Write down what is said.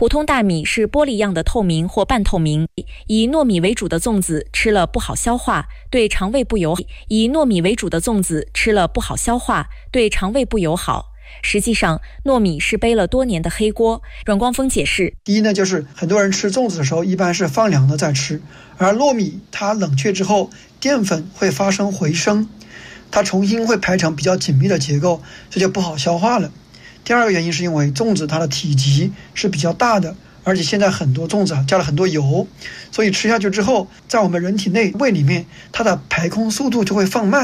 普通大米是玻璃样的透明或半透明，以糯米为主的粽子吃了不好消化，对肠胃不友好。以糯米为主的粽子吃了不好消化，对肠胃不友好。实际上，糯米是背了多年的黑锅。阮光峰解释： 第一呢，就是很多人吃粽子的时候一般是放凉了再吃，而糯米它冷却之后，淀粉会发生回升，它重新会排成比较紧密的结构，这就不好消化了。第二个原因是因为粽子它的体积是比较大的，而且现在很多粽子加了很多油，所以吃下去之后，在我们人体内胃里面，它的排空速度就会放慢。